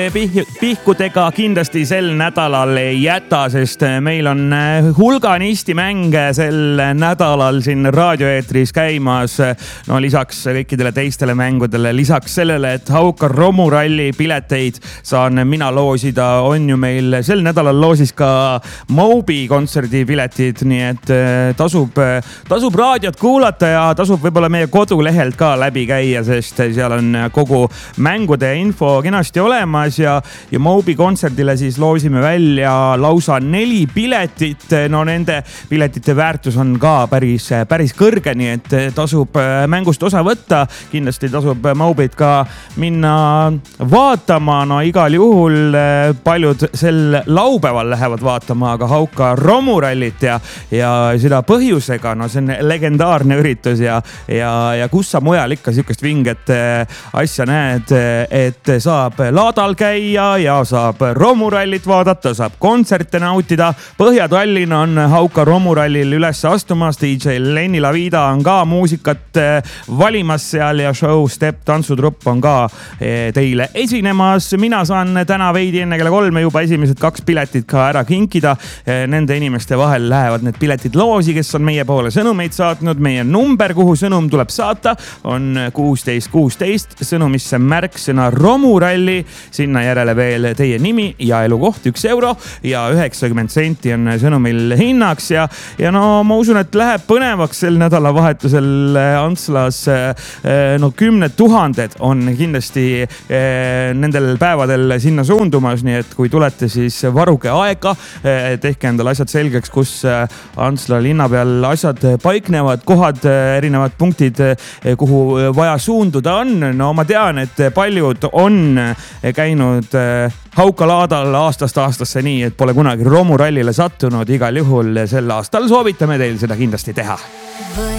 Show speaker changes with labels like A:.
A: Pihkudega kindlasti sel nädalal ei jäta, sest meil on hulganisti mänge sel nädalal siin raadioeetris käimas. No lisaks kõikidele teistele mängudele, lisaks sellele, et Hauka romuralli pileteid saan mina loosida, on ju meil sel nädalal loosis ka Moby kontserdi piletid, nii et tasub raadiot kuulata ja tasub võib-olla meie kodulehelt ka läbi käia, sest seal on kogu mängude info kenasti olemas. Ja Moby kontserdile siis loosime välja lausa 4 piletit. No nende piletite väärtus on ka päris kõrge, nii et tasub mängust osa võtta. Kindlasti tasub Mobyt ka minna vaatama. No igal juhul paljud sel laupäeval lähevad vaatama, aga Hauka romurallit ja seda põhjusega, no see on legendaarne üritus ja kus sa mujal ikka sihukest vinget asja näed, et saab laadal käia ja saab romurallit vaadata, saab kontserte nautida. Põhja-Tallinn on Hauka romurallil üles astumas. DJ Lenny Lavida on ka muusikat valimas seal ja show Step tantsutrupp on ka teile esinemas. Mina saan täna veidi enne kella 3 juba esimesed 2 piletit ka ära kinkida. Nende inimeste vahel lähevad need piletid loosi, kes on meie poole sõnumeid saatnud. Meie number, kuhu sõnum tuleb saata, on 1616. Sõnumisse märksõna romuralli. Sinna järele veel teie nimi ja elukoht 1 euro ja 90 senti on sõnumil hinnaks ja no ma usun, et läheb põnevaks sel nädalavahetusel Antslas. No 10 000 on kindlasti nendel päevadel sinna suundumas, nii et kui tulete, siis varuge aega, tehke endale asjad selgeks, kus Antsla linna peal asjad paiknevad, kohad, erinevad punktid, kuhu vaja suunduda on. No ma tean, et paljud on käinud Hauka laadal aastast aastasse nii, et pole kunagi romurallile sattunud. Igal juhul sel aastal soovitame teil seda kindlasti teha.